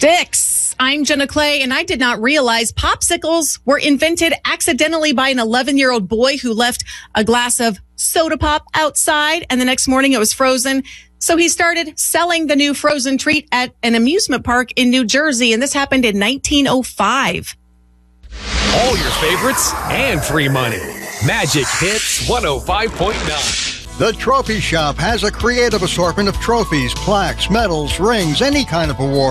Sticks. I'm Jenna Clay, and I did not realize popsicles were invented accidentally by an 11-year-old boy who left a glass of soda pop outside, and the next morning it was frozen. So he started selling the new frozen treat at an amusement park in New Jersey, and this happened in 1905. All your favorites and free money. Magic Hits 105.9. The Trophy Shop has a creative assortment of trophies, plaques, medals, rings, any kind of award.